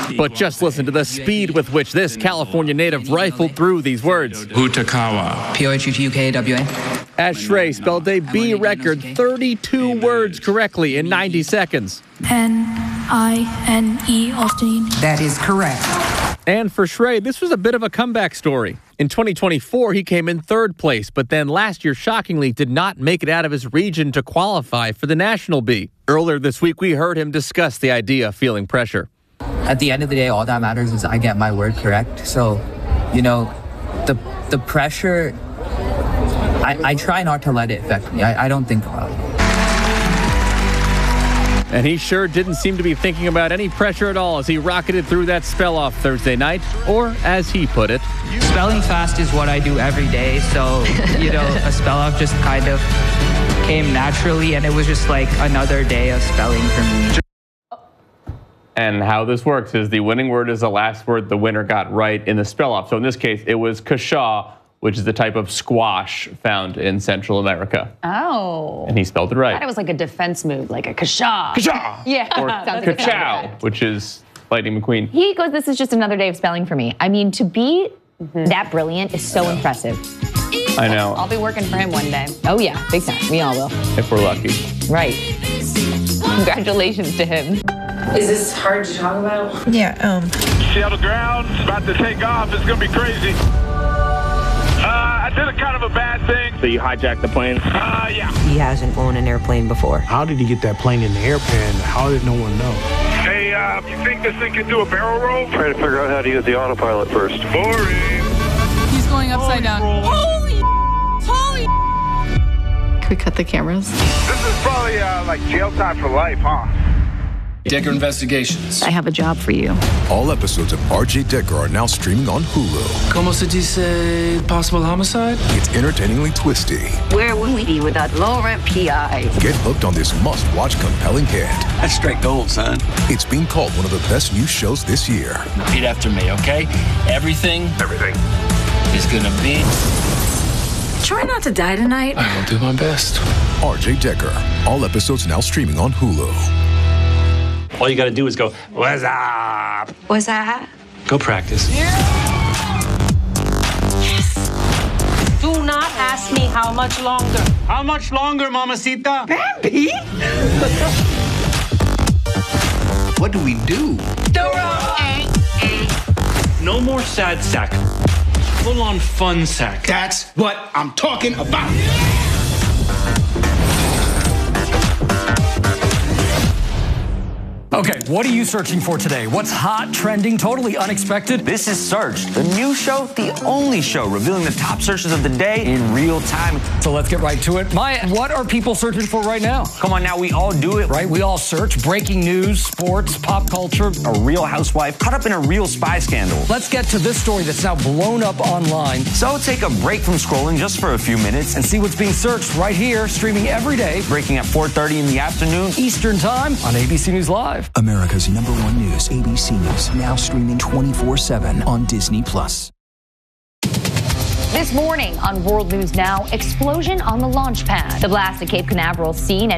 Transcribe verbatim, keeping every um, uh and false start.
But just listen to the speed with which this California native rifled through these words. Utakawa. P O H U T U K A W A. As Shrey spelled a B record thirty-two words correctly in ninety seconds. N I N E Austin. That is correct. And for Shrey, this was a bit of a comeback story. In twenty twenty-four, he came in third place, but then last year, shockingly, did not make it out of his region to qualify for the National B. Earlier this week, we heard him discuss the idea of feeling pressure. At the end of the day, all that matters is I get my word correct. So, you know, the the pressure, I, I try not to let it affect me. I, I don't think about it. And he sure didn't seem to be thinking about any pressure at all as he rocketed through that spell-off Thursday night, or as he put it, spelling fast is what I do every day, so, you know, a spell-off just kind of came naturally, and it was just like another day of spelling for me. And how this works is the winning word is the last word the winner got right in the spell-off. So in this case, it was kashaw, which is the type of squash found in Central America. Oh. And he spelled it right. I thought it was like a defense move, like a kashaw. Kashaw! Yeah. Or ka-chow, which is Lightning McQueen. He goes, this is just another day of spelling for me. I mean, to be mm-hmm. that brilliant is so impressive. I know. I'll be working for him one day. Oh yeah, big time. We all will. If we're lucky. Right. Congratulations to him. Is this hard to talk about? Yeah, um. See on the ground, it's about to take off. It's gonna be crazy. Uh, I did a kind of a bad thing. So you hijacked the plane? Uh, yeah. He hasn't owned an airplane before. How did he get that plane in the airplane? How did no one know? Hey, uh, you think this thing can do a barrel roll? Trying to figure out how to use the autopilot first. Boring. He's going upside down. Holy, holy. Can we cut the cameras? This is probably uh, like jail time for life, huh? Decker Investigations. I have a job for you. All episodes of R J Decker are now streaming on Hulu. Como se dice possible homicide? It's entertainingly twisty. Where would we be without Laurent P I? Get hooked on this must-watch compelling hit. That's straight gold, son. It's being called one of the best new shows this year. Repeat after me, okay? Everything, everything is gonna be... Try not to die tonight. I'll do my best. R J Decker. All episodes now streaming on Hulu. All you gotta do is go, what's up? What's that? Go practice. Yeah. Yes. Do not ask me how much longer. How much longer, mamacita? Bambi? What do we do? No more sad sack. Full on fun sack. That's what I'm talking about. Okay, what are you searching for today? What's hot, trending, totally unexpected? This is Searched, the new show, the only show revealing the top searches of the day in real time. So let's get right to it. Maya, what are people searching for right now? Come on now, we all do it. Right, we all search breaking news, sports, pop culture. A real housewife caught up in a real spy scandal. Let's get to this story that's now blown up online. So take a break from scrolling just for a few minutes and see what's being searched right here, streaming every day. Breaking at four thirty in the afternoon. Eastern Time on A B C News Live. America's number one news, A B C News, now streaming twenty-four seven on Disney Plus. This morning on World News Now, explosion on the launch pad. The blast at Cape Canaveral seen at